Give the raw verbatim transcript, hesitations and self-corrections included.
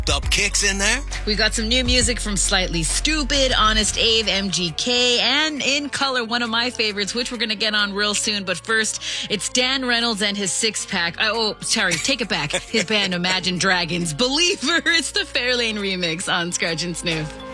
up kicks in there. We got some new music from Slightly Stupid, Honest Abe, M G K, and In Color, one of my favorites, which we're going to get on real soon. But first, it's Dan Reynolds and his six-pack. Oh, sorry, take it back. His band Imagine Dragons. Believer. It's the Fairlane remix on Scratch and Sniff.